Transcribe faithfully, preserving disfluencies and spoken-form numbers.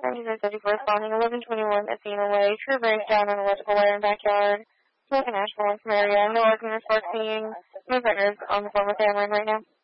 ninety-nine thirty-four responding, eleven twenty-one Athena Way, true breakdown on electrical wire in backyard. Logan Asheville from area, no arguments for seeing. My partner's on the phone with Amron right now.